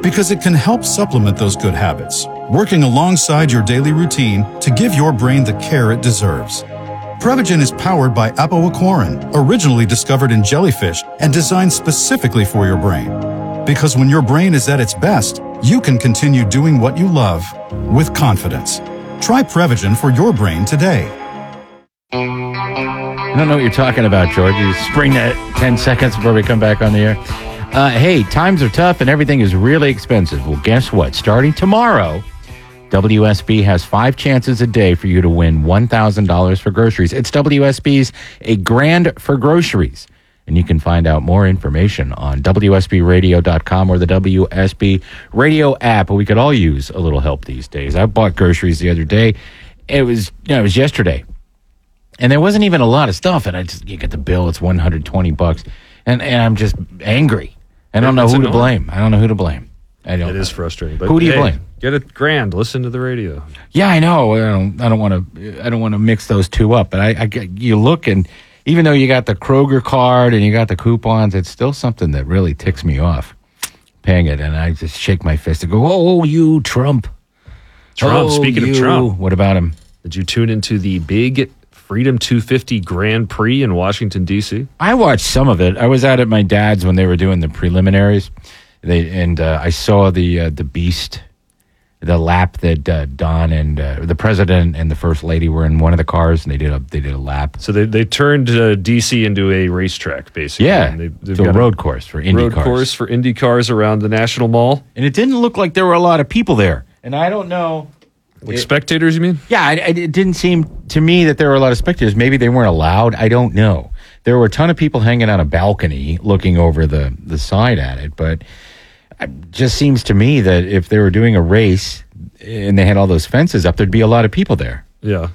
because it can help supplement those good habits, working alongside your daily routine to give your brain the care it deserves. Prevagen is powered by apoaquarin, originally discovered in jellyfish and designed specifically for your brain. Because when your brain is at its best, you can continue doing what you love with confidence. Try Prevagen for your brain today. I don't know what you're talking about, George. You just bring that 10 seconds before we come back on the air. Hey, times are tough and everything is really expensive. Well, guess what? Starting tomorrow, WSB has 5 chances a day for you to win $1,000 for groceries. It's WSB's A Grand for Groceries. And you can find out more information on WSBradio.com or the WSB Radio app. We could all use a little help these days. I bought groceries the other day. It was yesterday. And there wasn't even a lot of stuff. And you get the bill, it's $120. And I'm just angry. I don't know who to blame. It is frustrating. But who do you blame? Get it grand. Listen to the radio. Yeah, I know. I don't want to mix those two up. But you look, and even though you got the Kroger card and you got the coupons, it's still something that really ticks me off. Paying it, and I just shake my fist and go, "Oh, you Trump!" Speaking of Trump, what about him? Did you tune into the big Freedom 250 Grand Prix in Washington, D.C.? I watched some of it. I was out at my dad's when they were doing the preliminaries. I saw the Beast, the lap that Don and the president and the first lady were in one of the cars, and they did a lap. So they turned D.C. into a racetrack, basically. Yeah, they've got a road course for Indy cars. Road course for Indy cars around the National Mall. And it didn't look like there were a lot of people there. And I don't know. Spectators, you mean? Yeah, it didn't seem to me that there were a lot of spectators. Maybe they weren't allowed. I don't know. There were a ton of people hanging on a balcony looking over the side at it, but it just seems to me that if they were doing a race and they had all those fences up, there'd be a lot of people there. Yeah.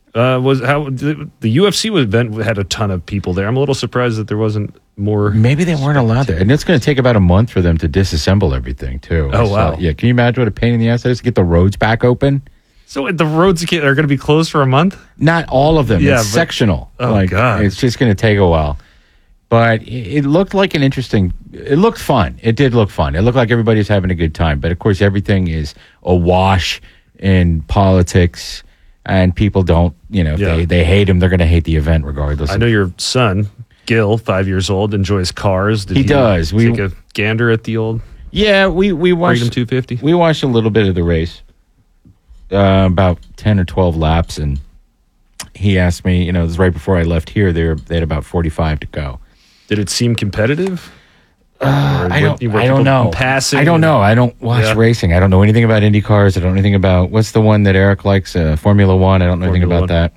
The UFC event had a ton of people there. I'm a little surprised that there wasn't more. Maybe they weren't allowed there. And it's going to take about a month for them to disassemble everything, too. Oh, wow. Yeah. Can you imagine what a pain in the ass it is to get the roads back open? So the roads are going to be closed for a month? Not all of them. Yeah, it's sectional. Oh, God. It's just going to take a while. But it looked like it looked fun. It did look fun. It looked like everybody's having a good time. But, of course, everything is awash in politics, and people don't, they hate him. They're going to hate the event regardless. I know your son, Gil, 5 years old, enjoys cars. Did he does. Take a gander at the old we watched Freedom 250? We watched a little bit of the race. About 10 or 12 laps, and he asked me, it was right before I left here, they had about 45 to go. Did it seem competitive? I don't know. Passing? I don't know. I don't watch racing. I don't know anything about Indy cars. I don't know anything about, what's the one that Eric likes, Formula One. I don't know anything about that.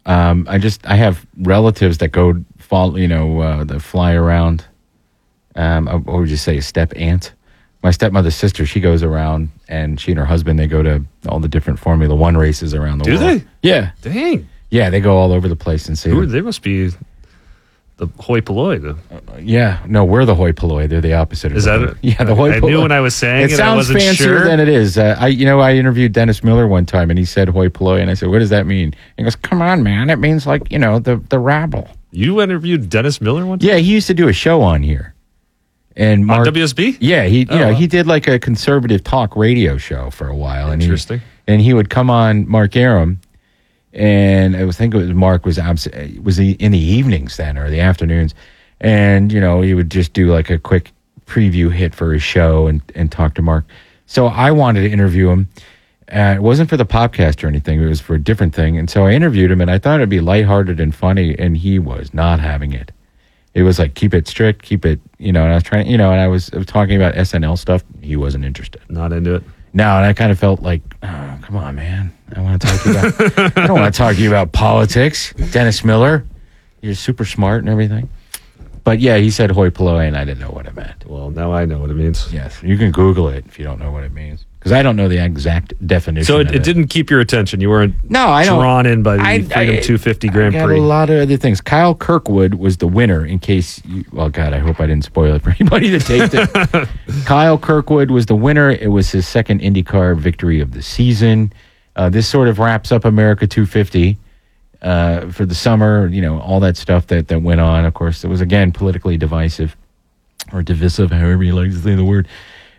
I have relatives that go, that fly around. What would you say, a step aunt? My stepmother's sister, she goes around, and she and her husband, they go to all the different Formula One races around the world. Do they? Yeah. Dang. Yeah, they go all over the place and see They must be the hoi polloi. We're the hoi polloi. They're the opposite. Is that it? Yeah, the hoi polloi. I knew when I was saying it, sounds I wasn't fancier sure. than it is. I interviewed Dennis Miller one time, and he said hoi polloi, and I said, what does that mean? He goes, come on, man. It means like, the rabble. You interviewed Dennis Miller one time? Yeah, he used to do a show on here. And Mark, on WSB? Yeah, he did like a conservative talk radio show for a while. Interesting. And he would come on Mark Arum, and I think it was Mark was in the evenings then or the afternoons, and he would just do like a quick preview hit for his show and talk to Mark. So I wanted to interview him. It wasn't for the podcast or anything; it was for a different thing. And so I interviewed him, and I thought it'd be lighthearted and funny, and he was not having it. It was like, keep it strict, keep it, and I was trying, and I was talking about SNL stuff. He wasn't interested. Not into it. No, and I kind of felt like, oh, come on, man. I want to talk to you about, I don't want to talk to you about politics. Dennis Miller, you're super smart and everything. But yeah, he said hoi polloi, and I didn't know what it meant. Well, now I know what it means. Yes, you can Google it if you don't know what it means. Because I don't know the exact definition. So it didn't keep your attention. You weren't drawn in by the Freedom 250 Grand Prix. I got a lot of other things. Kyle Kirkwood was the winner. In case, well, God, I hope I didn't spoil it for anybody that taped it. Kyle Kirkwood was the winner. It was his second IndyCar victory of the season. This sort of wraps up America 250 for the summer. All that stuff that went on. Of course, it was again politically divisive or divisive, however you like to say the word.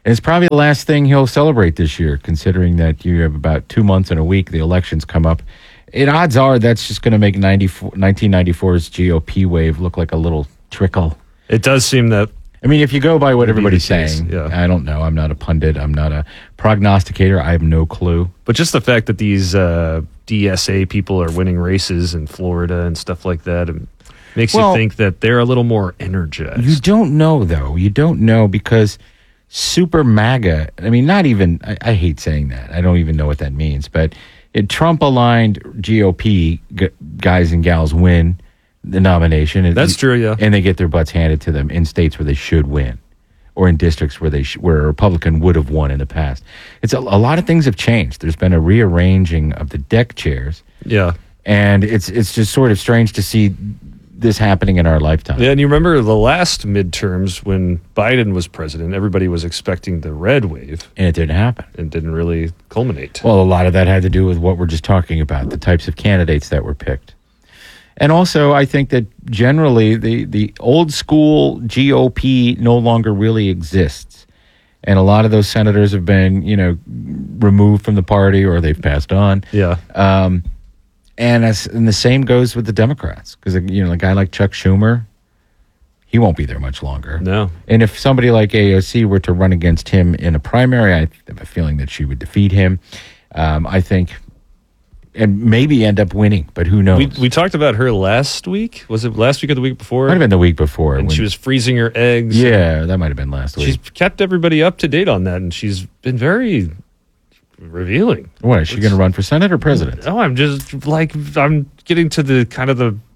And it's probably the last thing he'll celebrate this year, considering that you have about 2 months and a week, the elections come up. And odds are that's just going to make 1994's GOP wave look like a little trickle. It does seem that. I mean, if you go by what everybody's case, saying, yeah. I don't know. I'm not a pundit. I'm not a prognosticator. I have no clue. But just the fact that these DSA people are winning races in Florida and stuff like that makes you think that they're a little more energized. You don't know, though. You don't know because Super MAGA, I mean, not even, I hate saying that. I don't even know what that means. But Trump-aligned GOP guys and gals win the nomination. That's true, yeah. And they get their butts handed to them in states where they should win, or in districts where where a Republican would have won in the past. It's a lot of things have changed. There's been a rearranging of the deck chairs. Yeah. And it's just sort of strange to see this happening in our lifetime. Yeah, and you remember the last midterms when Biden was president, everybody was expecting the red wave. And it didn't happen. And didn't really culminate. Well, a lot of that had to do with what we're just talking about, the types of candidates that were picked. And also, I think that generally the old school GOP no longer really exists. And a lot of those senators have been, removed from the party or they've passed on. Yeah. And the same goes with the Democrats. Because, a guy like Chuck Schumer, he won't be there much longer. No. And if somebody like AOC were to run against him in a primary, I have a feeling that she would defeat him. I think... and maybe end up winning, but who knows? We talked about her last week. Was it last week or the week before? Might have been the week before. And she was freezing her eggs. Yeah, that might have been last week. She's kept everybody up to date on that, and she's been very revealing. What, is she going to run for Senate or president? No, I'm just I'm getting to the kind of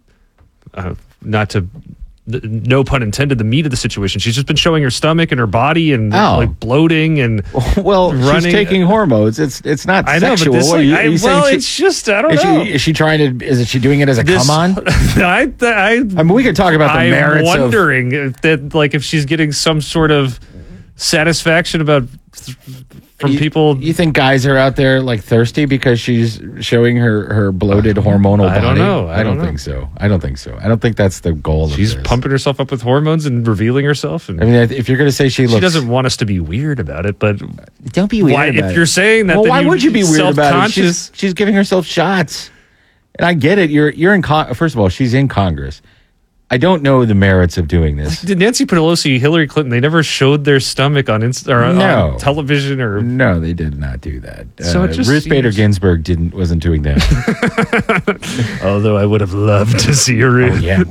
no pun intended, the meat of the situation. She's just been showing her stomach and her body and like bloating and running. She's taking hormones. It's not I know, sexual. but this, it's just I don't know. Is she trying to? Is she doing it as a come on? I mean, we could talk about the merits. I'm wondering if she's getting some sort of satisfaction about from people. You think guys are out there thirsty because she's showing her bloated hormonal body? I don't know. I don't think so. I don't think that's the goal. She's pumping herself up with hormones and revealing herself. And I mean, if you're going to say she doesn't want us to be weird about it, but don't be weird about it. If you're saying that, well, then why would you be weird about it? She's giving herself shots, and I get it. You're in. First of all, she's in Congress. I don't know the merits of doing this. Did Nancy Pelosi, Hillary Clinton, they never showed their stomach on on television or? No, they did not do that. So Ruth Bader Ginsburg wasn't doing that. Although I would have loved to see her. Oh, yeah.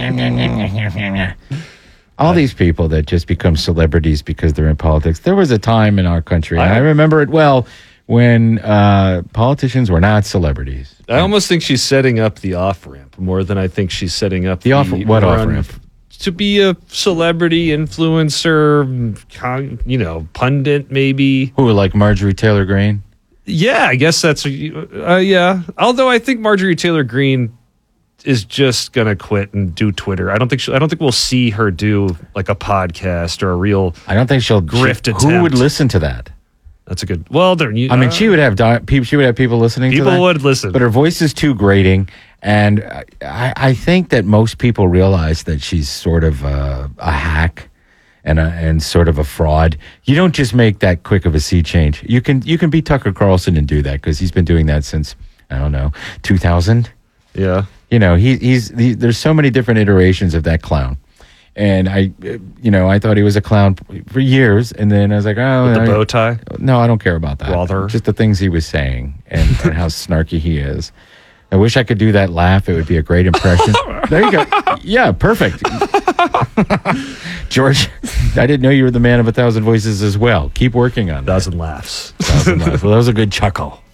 All these people that just become celebrities because they're in politics. There was a time in our country, and I remember it well, when politicians were not celebrities. I almost think she's setting up the off-ramp more than I think she's setting up the off-ramp? To be a celebrity influencer, pundit maybe. Who, like Marjorie Taylor Greene? Yeah, I guess that's yeah. Although I think Marjorie Taylor Greene is just gonna quit and do Twitter. I don't think we'll see her do like a podcast or a real. I don't think she'll grift attempt. Who would listen to that? That's a good. Well, she would have people listening to that. People would listen. But her voice is too grating. And I think that most people realize that she's sort of a hack and sort of a fraud. You don't just make that quick of a sea change. You can be Tucker Carlson and do that because he's been doing that since, I don't know, 2000. Yeah. There's so many different iterations of that clown. And I thought he was a clown for years, and then I was like, with the bow tie? No, I don't care about that. Rather. Just the things he was saying and how snarky he is. I wish I could do that laugh. It would be a great impression. There you go. Yeah, perfect. George, I didn't know you were the man of 1,000 voices as well. Keep working on that. 1,000 laughs. 1,000 laughs. Well, that was a good chuckle.